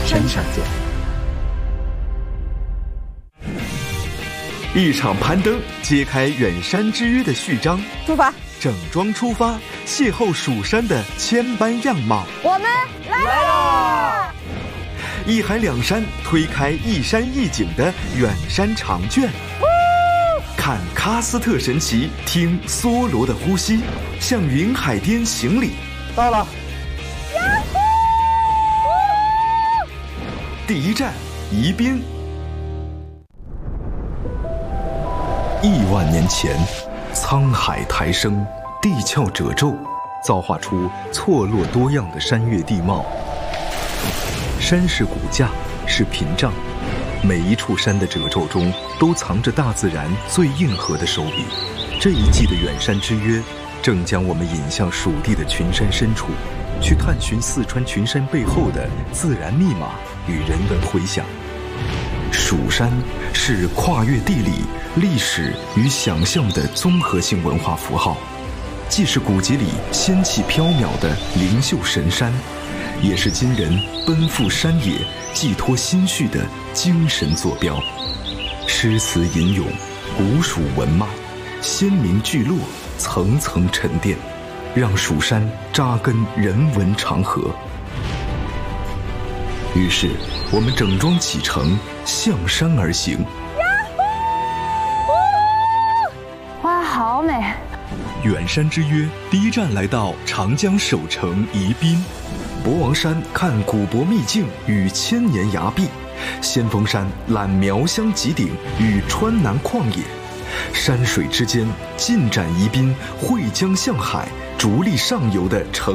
山上见。 一场攀登揭开远山之约的序章， 出发， 整装出发，邂逅蜀山的千般样貌。 我们来啦！ 一海两山推开一山一景的远山长卷，看喀斯特神奇，听梭罗的呼吸，向云海巅行礼。 到了。 第一站，宜宾。亿万年前，沧海抬升，地壳褶皱，造化出错落多样的山岳地貌。山是骨架，是屏障，每一处山的褶皱中都藏着大自然最硬核的手笔。这一季的远山之约，正将我们引向蜀地的群山深处，去探寻四川群山背后的自然密码与人文回响。蜀山是跨越地理、历史与想象的综合性文化符号，既是古籍里仙气飘渺的灵秀神山，也是今人奔赴山野、寄托心绪的精神坐标。诗词吟咏，古蜀文脉，鲜明聚落，层层沉淀，让蜀山扎根人文长河。于是，我们整装启程，向山而行。 哇，好美！ 远山之约第一站来到长江首城宜宾，博王山看古柏秘境与千年崖壁，先锋山览苗乡极顶与川南旷野，山水之间尽展宜宾汇江向海、逐利上游的城